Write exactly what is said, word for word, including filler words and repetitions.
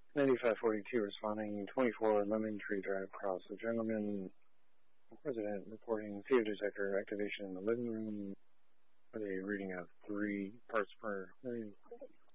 ninety-five forty-two responding, twenty-four Lemon Tree Drive Cross. The gentleman resident reporting theater detector activation in the living room with a reading of three parts per million.